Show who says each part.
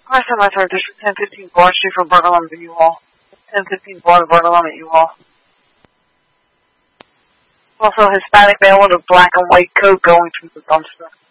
Speaker 1: Last time I heard, there's 1015 Broad Street from Bartolome to U-Haul. 1015 Broad Bartolome at U-Haul. Also, Hispanic male with a black and white coat going through the dumpster.